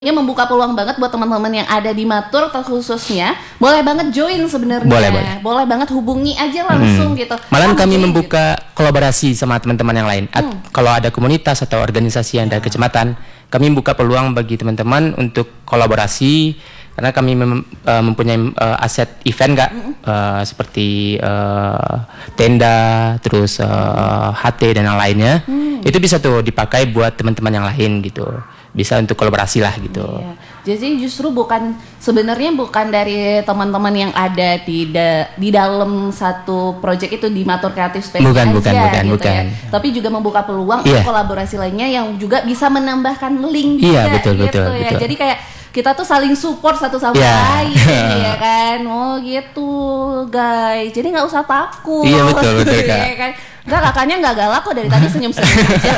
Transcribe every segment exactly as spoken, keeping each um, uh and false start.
Ini membuka peluang banget buat teman-teman yang ada di Matur khususnya, boleh banget join sebenarnya. Boleh, boleh. Boleh banget hubungi aja langsung hmm. gitu. Malah kami membuka gitu. kolaborasi sama teman-teman yang lain. At, hmm. Kalau ada komunitas atau organisasi yang dari kecamatan, kami membuka peluang bagi teman-teman untuk kolaborasi karena kami mem, uh, mempunyai uh, aset event Kak, hmm. uh, seperti uh, tenda, terus uh, H T dan yang lainnya. Hmm. Itu bisa tuh dipakai buat teman-teman yang lain gitu. Bisa untuk kolaborasi lah gitu. Iya. Jadi justru bukan sebenarnya bukan dari teman-teman yang ada di da, di dalam satu project itu di Matur Creative Space bukan, aja bukan, bukan, gitu bukan. ya. Tapi juga membuka peluang yeah. untuk kolaborasi lainnya yang juga bisa menambahkan link yeah, juga betul, gitu betul, ya. betul. Jadi kayak kita tuh saling support satu sama yeah. lain ya kan. Oh gitu guys. Jadi nggak usah takut. Iya betul betul Kak. Ya kan? Enggak, kakaknya nggak galak kok dari tadi senyum-senyum aja.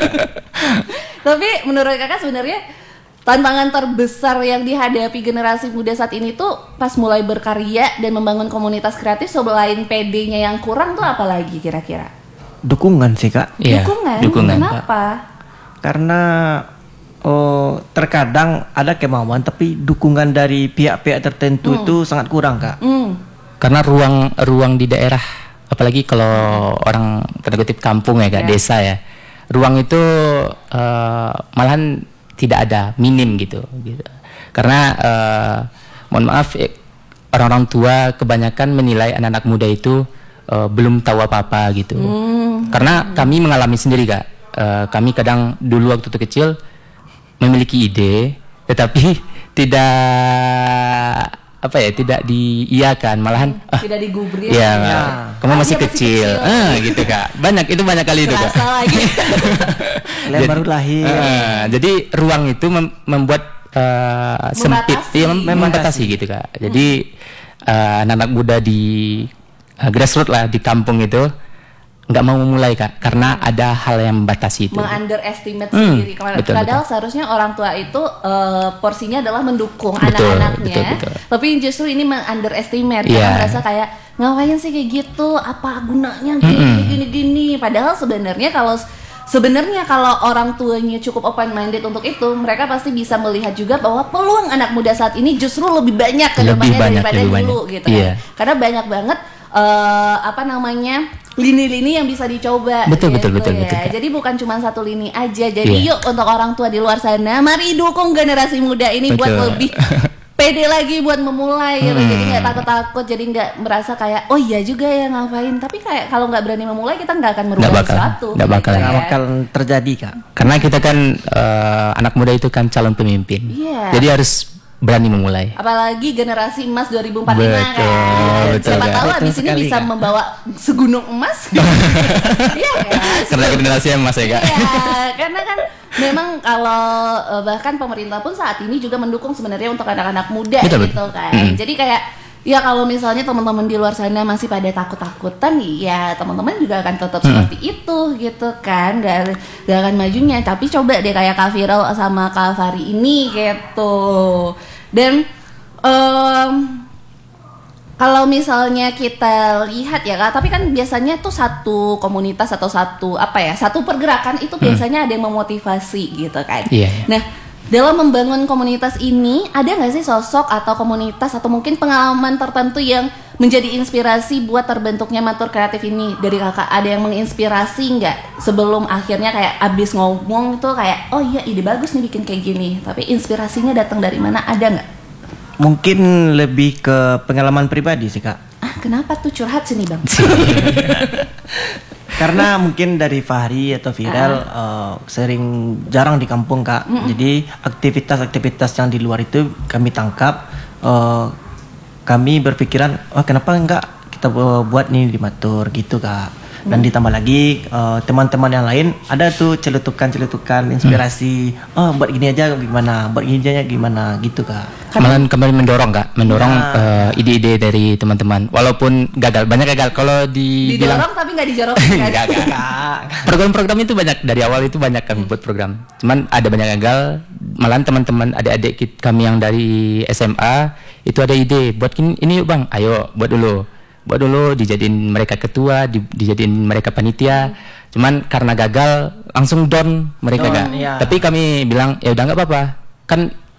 Tapi menurut kakak sebenarnya tantangan terbesar yang dihadapi generasi muda saat ini tuh pas mulai berkarya dan membangun komunitas kreatif selain P D-nya yang kurang tuh apa lagi kira-kira? Dukungan sih Kak. Ya, dukungan? dukungan? Kenapa? Karena oh, terkadang ada kemauan tapi dukungan dari pihak-pihak tertentu hmm. itu sangat kurang Kak. Hmm. Karena ruang ruang di daerah, apalagi kalau orang tanda kutip kampung ya Kak, yeah. desa ya, ruang itu uh, malahan tidak ada, minim gitu, gitu. Karena uh, mohon maaf eh, orang-orang tua kebanyakan menilai anak-anak muda itu uh, belum tahu apa-apa gitu. Hmm. Karena kami mengalami sendiri Kak, uh, kami kadang dulu waktu itu kecil memiliki ide, tetapi tidak apa ya, tidak diiyakan, malahan hmm, ah, tidak digubris. Ya, ya. Kamu ah, masih, kecil, masih kecil. Ah, gitu Kak. Banyak itu banyak kali itu Kak. Lagi. Kalian baru lahir. Uh, jadi ruang itu mem membuat uh, sempit, ya, mem membatasi gitu Kak. Jadi hmm. uh, anak-anak muda di uh, grassroots lah di kampung itu nggak mau memulai Kak, karena hmm. ada hal yang membatasi itu. Meng-underestimate hmm, sendiri. Betul, Padahal betul. seharusnya orang tua itu uh, porsinya adalah mendukung anak-anaknya. Tapi justru ini meng-underestimate. Yeah. Karena merasa kayak ngapain sih kayak gitu? Apa gunanya gini-gini? Padahal sebenarnya kalau sebenarnya kalau orang tuanya cukup open minded untuk itu, mereka pasti bisa melihat juga bahwa peluang anak muda saat ini justru lebih banyak ke depannya daripada dulu banyak. Gitu yeah. kan. Karena banyak banget uh, apa namanya? lini-lini yang bisa dicoba. Betul gitu, betul betul ya. betul. Jadi bukan cuma satu lini aja. Jadi yeah. yuk untuk orang tua di luar sana, mari dukung generasi muda ini betul. Buat lebih pede lagi buat memulai. Hmm. Gitu. Jadi nggak takut-takut, jadi nggak merasa kayak oh iya juga ya ngapain. Tapi kayak kalau nggak berani memulai kita nggak akan merubah bakal, sesuatu. Nggak bakal, gitu, nggak ya. bakal terjadi Kak. Karena kita kan uh, anak muda itu kan calon pemimpin. Yeah. Jadi harus berani memulai. Apalagi generasi emas dua ribu empat puluh lima betul, kan. Betul, Siapa tahu betul abis ini sekali, bisa Kak. membawa segunung emas. Iya kan? Karena generasi emas ya Kak. Iya, karena kan memang kalau bahkan pemerintah pun saat ini juga mendukung sebenarnya untuk anak-anak muda betul, gitu betul. kan. Hmm. Jadi kayak ya kalau misalnya teman-teman di luar sana masih pada takut-takutan, ya teman-teman juga akan tetap hmm. seperti itu gitu kan, gak, gak akan majunya. Tapi coba deh kayak Kak Viral sama Kak Fari ini gitu. Dan um, kalau misalnya kita lihat ya Kak, tapi kan biasanya tuh satu komunitas atau satu apa ya, satu pergerakan itu biasanya hmm. ada yang memotivasi gitu kan. Yeah, yeah. Nah, dalam membangun komunitas ini ada nggak sih sosok atau komunitas atau mungkin pengalaman tertentu yang menjadi inspirasi buat terbentuknya Matur Kreatif ini dari Kakak? Ada yang menginspirasi nggak sebelum akhirnya kayak abis ngomong itu kayak oh iya ide bagus nih bikin kayak gini, tapi inspirasinya datang dari mana, ada nggak? Mungkin lebih ke pengalaman pribadi sih Kak. Ah kenapa tuh curhat sini Bang? Karena mungkin dari Fahri atau Viral uh. uh, sering jarang di kampung Kak. Mm-mm. Jadi aktivitas-aktivitas yang di luar itu kami tangkap. Uh, kami berpikiran, oh kenapa enggak kita buat nih di Matur gitu Kak. Dan mm. ditambah lagi uh, teman-teman yang lain ada tuh celetukan-celetukan inspirasi. Mm. Oh buat gini aja gimana, buat gini aja gimana gitu Kak. Malah kembali mendorong Kak, mendorong nah. uh, ide-ide dari teman-teman. Walaupun gagal, banyak gagal. Kalau di didorong tapi nggak dijorokin kan? Enggak, enggak. Program-program itu banyak, dari awal itu banyak kami buat program. Cuman ada banyak gagal. Malahan teman-teman adik-adik kami yang dari S M A itu ada ide, buat ini, ini yuk Bang, ayo buat dulu. Buat dulu dijadiin mereka ketua, di, dijadiin mereka panitia. Cuman karena gagal langsung down mereka down, Kak. Iya. Tapi kami bilang ya udah nggak apa-apa. Kan